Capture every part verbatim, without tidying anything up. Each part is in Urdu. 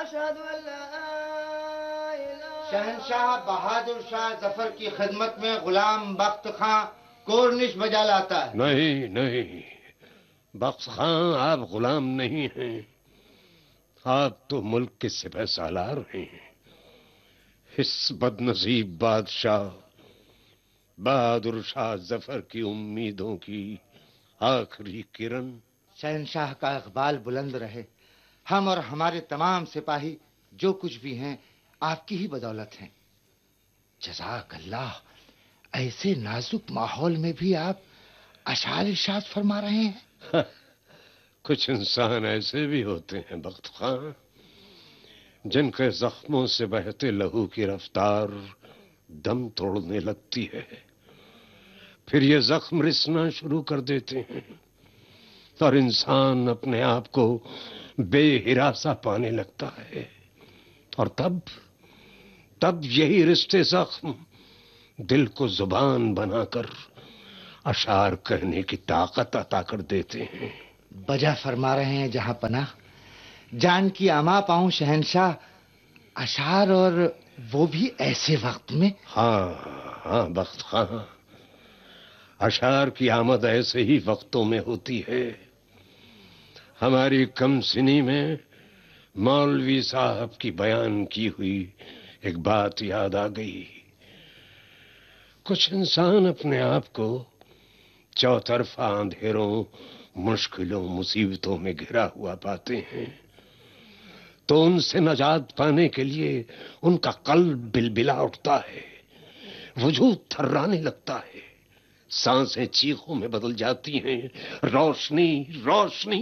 شہنشاہ بہادر شاہ ظفر کی خدمت میں غلام بخت خاں کورنش بجا لاتا ہے. نہیں نہیں بخت خاں، آپ غلام نہیں ہیں، آپ تو ملک کے سپہ سالار ہیں. اس بد نصیب بادشاہ بہادر شاہ ظفر کی امیدوں کی آخری کرن. شہنشاہ کا اقبال بلند رہے. ہم اور ہمارے تمام سپاہی جو کچھ بھی ہیں آپ کی ہی بدولت ہیں. جزاک اللہ. ایسے نازک ماحول میں بھی آپ اشعار ارشاد فرما رہے ہیں. کچھ انسان ایسے بھی ہوتے ہیں بخت خان، جن کے زخموں سے بہتے لہو کی رفتار دم توڑنے لگتی ہے، پھر یہ زخم رسنا شروع کر دیتے ہیں اور انسان اپنے آپ کو بے ہراساں پانے لگتا ہے. اور تب تب یہی رشتے زخم دل کو زبان بنا کر اشعار کہنے کی طاقت عطا کر دیتے ہیں. بجا فرما رہے ہیں جہاں پناہ. جان کی اما پاؤں شہنشاہ، اشعار اور وہ بھی ایسے وقت میں. ہاں ہاں بخت خان، اشعار کی آمد ایسے ہی وقتوں میں ہوتی ہے. ہماری کم سنی میں مولوی صاحب کی بیان کی ہوئی ایک بات یاد آ گئی. کچھ انسان اپنے آپ کو چوطرفہ اندھیروں، مشکلوں، مصیبتوں میں گھرا ہوا پاتے ہیں، تو ان سے نجات پانے کے لیے ان کا قلب بلبلا اٹھتا ہے، وجود تھرانے لگتا ہے، سانسیں چیخوں میں بدل جاتی ہیں. روشنی روشنی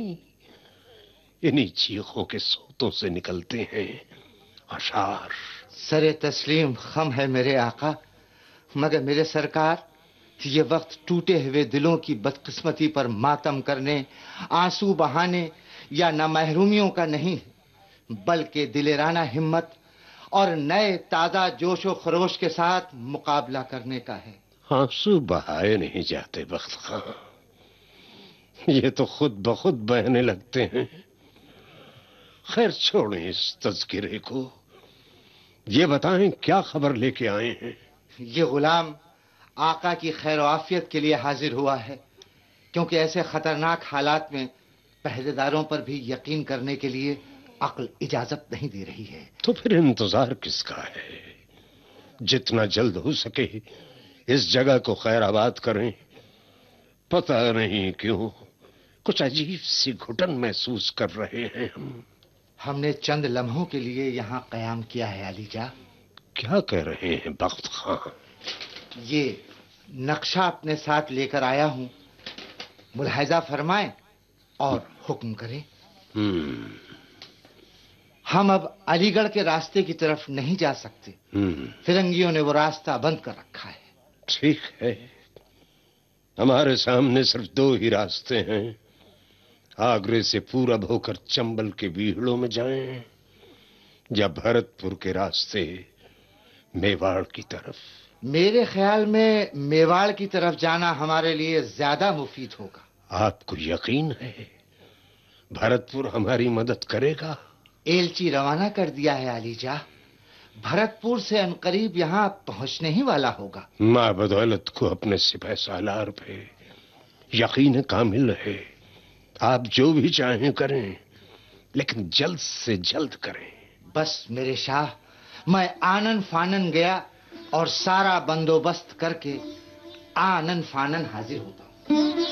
انہی چیخوں کے صوتوں سے نکلتے ہیں اشعار. سر تسلیم خم ہے میرے آقا، مگر میرے سرکار یہ وقت ٹوٹے ہوئے دلوں کی بدقسمتی پر ماتم کرنے، آنسو بہانے یا نامحرومیوں کا نہیں، بلکہ دلیرانہ ہمت اور نئے تازہ جوش و خروش کے ساتھ مقابلہ کرنے کا ہے. آنسو بہائے نہیں جاتے بخت خان، یہ تو خود بخود بہنے لگتے ہیں. خیر چھوڑیں اس تذکرے کو، یہ بتائیں کیا خبر لے کے آئے ہیں؟ یہ غلام آقا کی خیر و عافیت کے لیے حاضر ہوا ہے، کیونکہ ایسے خطرناک حالات میں پہرے داروں پر بھی یقین کرنے کے لیے عقل اجازت نہیں دے رہی ہے. تو پھر انتظار کس کا ہے؟ جتنا جلد ہو سکے اس جگہ کو خیر آباد کریں. پتہ نہیں کیوں کچھ عجیب سی گھٹن محسوس کر رہے ہیں ہم. ہم نے چند لمحوں کے لیے یہاں قیام کیا ہے علی جا. کیا کہہ رہے ہیں بخت خان؟ یہ نقشہ اپنے ساتھ لے کر آیا ہوں، ملاحظہ فرمائیں اور حکم کریں. ہم ہم اب علی گڑھ کے راستے کی طرف نہیں جا سکتے، فرنگیوں نے وہ راستہ بند کر رکھا ہے. ٹھیک ہے، ہمارے سامنے صرف دو ہی راستے ہیں. آگرے سے پورب ہو کر چمبل کے بیہڑوں میں جائیں یا بھرت پور کے راستے میواڑ کی طرف. میرے خیال میں میواڑ کی طرف جانا ہمارے لیے زیادہ مفید ہوگا. آپ کو یقین ہے بھرت پور ہماری مدد کرے گا؟ ایلچی روانہ کر دیا ہے علی جا. بھرت پور سے عنقریب یہاں پہنچنے ہی والا ہوگا. ماں بدولت کو اپنے سپہ سالار پہ یقین کامل ہے. آپ جو بھی چاہیں کریں، لیکن جلد سے جلد کریں. بس میرے شاہ، میں آنن فانن گیا اور سارا بندوبست کر کے آنن فانن حاضر ہوتا ہوں.